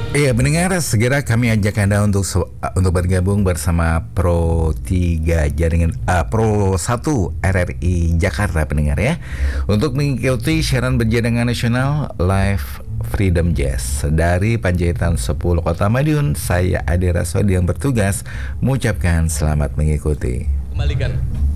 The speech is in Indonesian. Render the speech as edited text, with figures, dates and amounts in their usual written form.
Iya, pendengar, segera kami ajak Anda untuk bergabung bersama Pro 3 jaringan Pro 1 RRI Jakarta, pendengar ya. Untuk mengikuti siaran berjaringan nasional Live Freedom Jazz dari Panjaitan 10 Kota Madiun, saya Ade Raswadi yang bertugas mengucapkan selamat mengikuti. Kembalikan.